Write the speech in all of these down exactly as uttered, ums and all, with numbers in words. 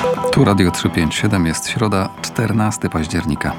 Tu Radio trzysta pięćdziesiąt siedem, jest środa, czternastego października.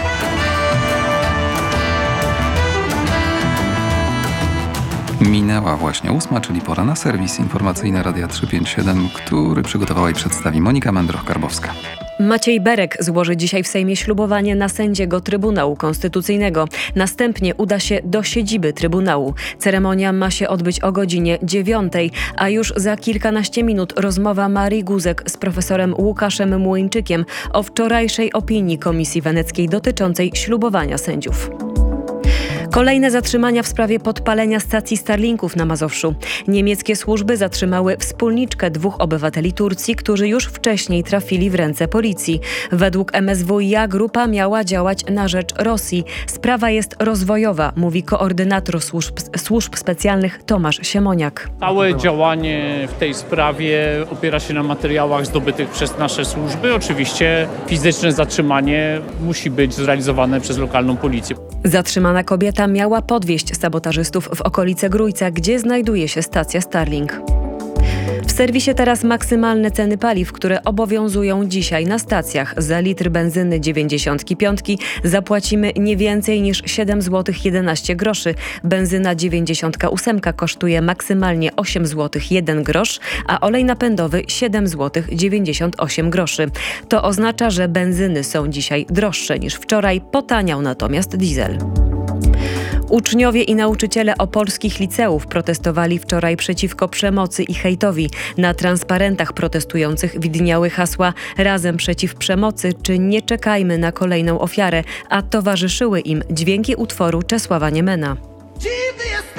Minęła właśnie ósma, czyli pora na serwis informacyjny Radia trzysta pięćdziesiąt siedem, który przygotowała i przedstawi Monika Mędroch-Karbowska. Maciej Berek złoży dzisiaj w Sejmie ślubowanie na sędziego Trybunału Konstytucyjnego. Następnie uda się do siedziby Trybunału. Ceremonia ma się odbyć o godzinie dziewiątej, a już za kilkanaście minut rozmowa Marii Guzek z profesorem Łukaszem Młyńczykiem o wczorajszej opinii Komisji Weneckiej dotyczącej ślubowania sędziów. Kolejne zatrzymania w sprawie podpalenia stacji Starlinków na Mazowszu. Niemieckie służby zatrzymały wspólniczkę dwóch obywateli Turcji, którzy już wcześniej trafili w ręce policji. Według M S W iA grupa miała działać na rzecz Rosji. Sprawa jest rozwojowa, mówi koordynator służb, służb specjalnych Tomasz Siemoniak. Całe działanie w tej sprawie opiera się na materiałach zdobytych przez nasze służby. Oczywiście fizyczne zatrzymanie musi być zrealizowane przez lokalną policję. Zatrzymana kobieta miała podwieźć sabotażystów w okolice Grójca, gdzie znajduje się stacja Starlink. W serwisie teraz maksymalne ceny paliw, które obowiązują dzisiaj na stacjach. Za litr benzyny dziewięćdziesiątki piątki zapłacimy nie więcej niż siedem złotych jedenaście groszy. Benzyna dziewięćdziesiątka ósemka kosztuje maksymalnie osiem złotych jeden grosz, a olej napędowy siedem złotych dziewięćdziesiąt osiem groszy. To oznacza, że benzyny są dzisiaj droższe niż wczoraj, potaniał natomiast diesel. Uczniowie i nauczyciele opolskich liceów protestowali wczoraj przeciwko przemocy i hejtowi. Na transparentach protestujących widniały hasła „Razem przeciw przemocy” czy „Nie czekajmy na kolejną ofiarę”, a towarzyszyły im dźwięki utworu Czesława Niemena. Dziwny jest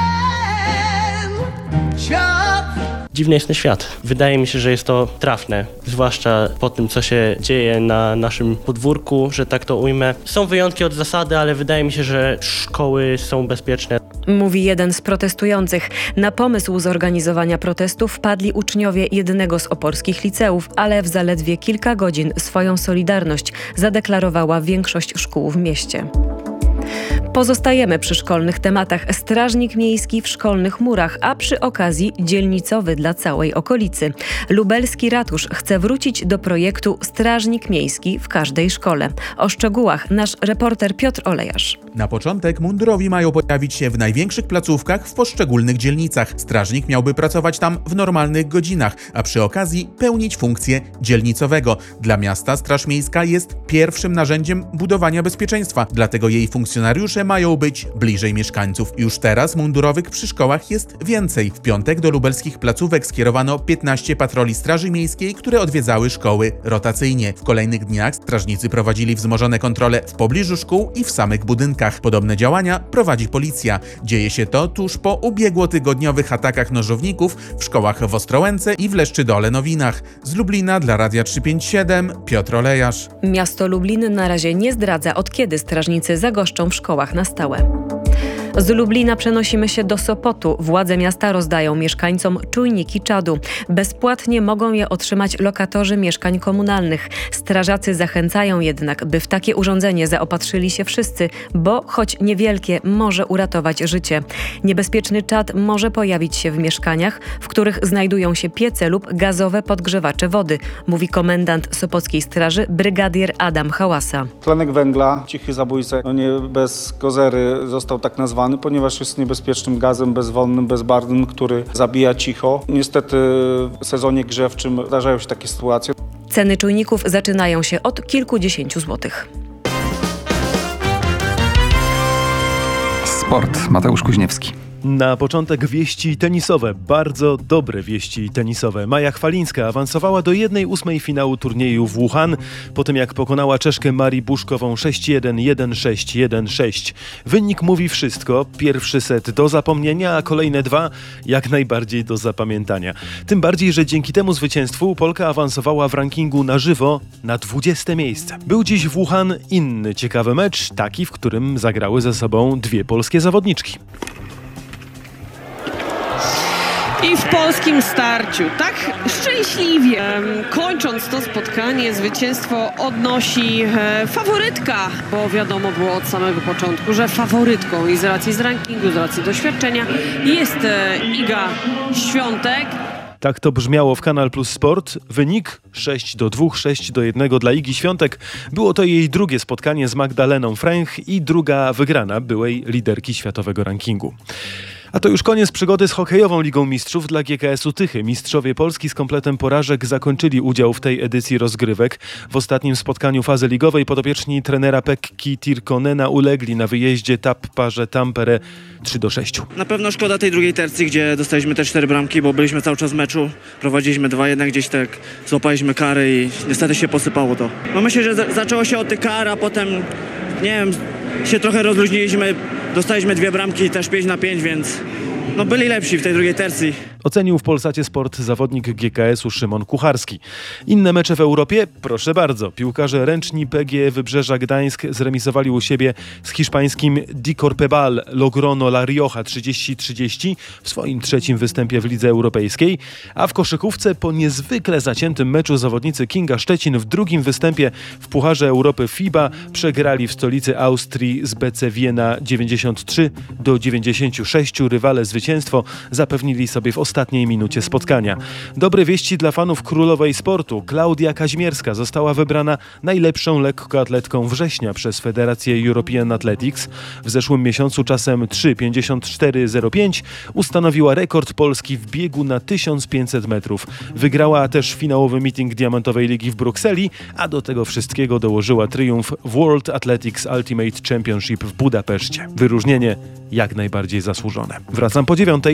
ten świat. Dziwny jest ten świat. Wydaje mi się, że jest to trafne, zwłaszcza po tym, co się dzieje na naszym podwórku, że tak to ujmę. Są wyjątki od zasady, ale wydaje mi się, że szkoły są bezpieczne. Mówi jeden z protestujących. Na pomysł zorganizowania protestu wpadli uczniowie jednego z opolskich liceów, ale w zaledwie kilka godzin swoją solidarność zadeklarowała większość szkół w mieście. Pozostajemy przy szkolnych tematach. Strażnik miejski w szkolnych murach, a przy okazji dzielnicowy dla całej okolicy. Lubelski ratusz chce wrócić do projektu Strażnik miejski w każdej szkole. O szczegółach nasz reporter Piotr Olejarz. Na początek mundurowi mają pojawić się w największych placówkach w poszczególnych dzielnicach. Strażnik miałby pracować tam w normalnych godzinach, a przy okazji pełnić funkcję dzielnicowego. Dla miasta Straż Miejska jest pierwszym narzędziem budowania bezpieczeństwa, dlatego jej funkcjonariusze mają być bliżej mieszkańców. Już teraz mundurowych przy szkołach jest więcej. W piątek do lubelskich placówek skierowano piętnaście patroli Straży Miejskiej, które odwiedzały szkoły rotacyjnie. W kolejnych dniach strażnicy prowadzili wzmożone kontrole w pobliżu szkół i w samych budynkach. Podobne działania prowadzi policja. Dzieje się to tuż po ubiegłotygodniowych atakach nożowników w szkołach w Ostrołęce i w Leszczydole-Nowinach. Z Lublina dla Radia trzysta pięćdziesiąt siedem Piotr Olejarz. Miasto Lublin na razie nie zdradza, od kiedy strażnicy zagoszczą w szkołach na stałe. Z Lublina przenosimy się do Sopotu. Władze miasta rozdają mieszkańcom czujniki czadu. Bezpłatnie mogą je otrzymać lokatorzy mieszkań komunalnych. Strażacy zachęcają jednak, by w takie urządzenie zaopatrzyli się wszyscy, bo choć niewielkie, może uratować życie. Niebezpieczny czad może pojawić się w mieszkaniach, w których znajdują się piece lub gazowe podgrzewacze wody, mówi komendant Sopockiej Straży brygadier Adam Hałasa. Tlenek węgla, cichy zabójca, no nie bez kozery został tak nazwany, ponieważ jest niebezpiecznym gazem bezwonnym, bezbarwnym, który zabija cicho. Niestety w sezonie grzewczym zdarzają się takie sytuacje. Ceny czujników zaczynają się od kilkudziesięciu złotych. Sport. Mateusz Kuźniewski. Na początek wieści tenisowe, bardzo dobre wieści tenisowe. Maja Chwalińska awansowała do jednej ósmej finału turnieju w Wuhan, po tym jak pokonała Czeszkę Marię Buszkową sześć jeden, jeden sześć, jeden sześć. Wynik mówi wszystko, pierwszy set do zapomnienia, a kolejne dwa jak najbardziej do zapamiętania. Tym bardziej, że dzięki temu zwycięstwu Polka awansowała w rankingu na żywo na dwudzieste miejsce. Był dziś w Wuhan inny ciekawy mecz, taki, w którym zagrały ze sobą dwie polskie zawodniczki. I w polskim starciu, tak szczęśliwie kończąc to spotkanie, zwycięstwo odnosi e, faworytka, bo wiadomo było od samego początku, że faworytką i z racji z rankingu, z racji doświadczenia jest e, Iga Świątek. Tak to brzmiało w Kanal Plus Sport. Wynik sześć do dwóch, sześć do jednego dla Igi Świątek. Było to jej drugie spotkanie z Magdaleną Fręch i druga wygrana byłej liderki światowego rankingu. A to już koniec przygody z hokejową Ligą Mistrzów dla G K S-u Tychy. Mistrzowie Polski z kompletem porażek zakończyli udział w tej edycji rozgrywek. W ostatnim spotkaniu fazy ligowej podopieczni trenera Pekki Tirkonena ulegli na wyjeździe Tap Parze Tampere trzy do sześciu. Na pewno szkoda tej drugiej tercji, gdzie dostaliśmy te cztery bramki, bo byliśmy cały czas w meczu. Prowadziliśmy dwa jeden, gdzieś tak złapaliśmy kary i niestety się posypało to. No myślę, że za- zaczęło się od tych kar, a potem, nie wiem, się trochę rozluźniliśmy. Dostaliśmy dwie bramki, też pięć na pięć, więc no byli lepsi w tej drugiej tercji. Ocenił w Polsacie Sport zawodnik G K S-u Szymon Kucharski. Inne mecze w Europie? Proszę bardzo. Piłkarze ręczni P G E Wybrzeża Gdańsk zremisowali u siebie z hiszpańskim Dicorpebal Logrono La Rioja trzydzieści trzydzieści w swoim trzecim występie w Lidze Europejskiej, a w koszykówce po niezwykle zaciętym meczu zawodnicy Kinga Szczecin w drugim występie w Pucharze Europy FIBA przegrali w stolicy Austrii z B C Wiena dziewięćdziesiąt trzy do dziewięćdziesięciu sześciu. Rywale zwycięstwo zapewnili sobie w ostatniej minucie spotkania. Dobre wieści dla fanów królowej sportu. Klaudia Kaźmierska została wybrana najlepszą lekkoatletką września przez Federację European Athletics. W zeszłym miesiącu czasem trzy pięćdziesiąt cztery zero pięć ustanowiła rekord Polski w biegu na tysiąc pięćset metrów. Wygrała też finałowy meeting Diamentowej Ligi w Brukseli, a do tego wszystkiego dołożyła triumf w World Athletics Ultimate Championship w Budapeszcie. Wyróżnienie jak najbardziej zasłużone. Wracam po dziewiątej.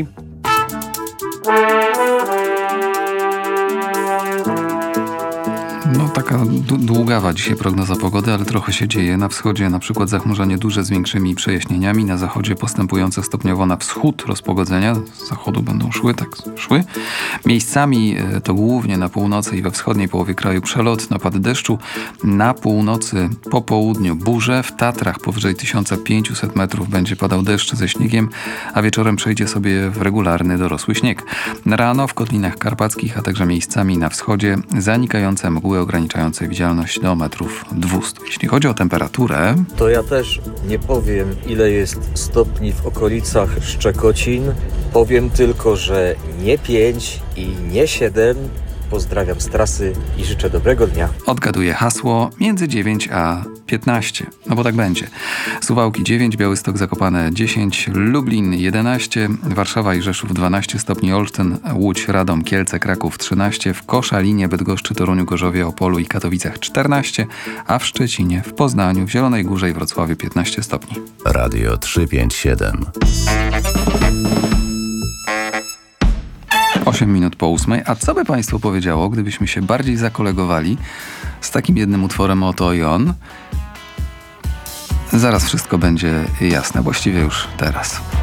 No taka d- długawa dzisiaj prognoza pogody, ale trochę się dzieje. Na wschodzie na przykład zachmurzenie duże z większymi przejaśnieniami, na zachodzie postępujące stopniowo na wschód rozpogodzenia. Z zachodu będą szły, tak szły. Miejscami e, to głównie na północy i we wschodniej połowie kraju przelot, napady deszczu. Na północy po południu burze, w Tatrach powyżej tysiąc pięćset metrów będzie padał deszcz ze śniegiem, a wieczorem przejdzie sobie w regularny dorosły śnieg. Rano w Kotlinach Karpackich, a także miejscami na wschodzie zanikające mgły ograniczające widzialność do metrów dwustu. Jeśli chodzi o temperaturę, to ja też nie powiem, ile jest stopni w okolicach Szczekocin. Powiem tylko, że nie pięć i nie siedem. Pozdrawiam z trasy i życzę dobrego dnia. odgaduje hasło między dziewięć a piętnaście. No bo tak będzie. Suwałki dziewięć, Białystok, Zakopane dziesięć, Lublin jedenaście, Warszawa i Rzeszów dwanaście stopni, Olsztyn, Łódź, Radom, Kielce, Kraków trzynaście, w Koszalinie, Bydgoszczy, Toruniu, Gorzowie, Opolu i Katowicach czternaście, a w Szczecinie, w Poznaniu, w Zielonej Górze i Wrocławiu piętnaście stopni. Radio trzysta pięćdziesiąt siedem. osiem minut po ósmej. A co by Państwu powiedziało, gdybyśmy się bardziej zakolegowali z takim jednym utworem oto i on? Zaraz wszystko będzie jasne, właściwie już teraz.